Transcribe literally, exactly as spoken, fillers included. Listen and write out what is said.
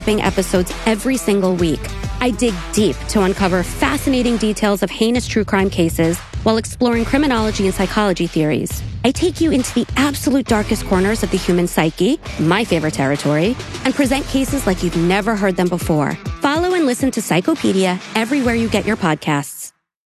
episodes every single week. I dig deep to uncover fascinating details of heinous true crime cases while exploring criminology and psychology theories. I take you into the absolute darkest corners of the human psyche, my favorite territory, and present cases like you've never heard them before. Follow and listen to Psychopedia everywhere you get your podcasts.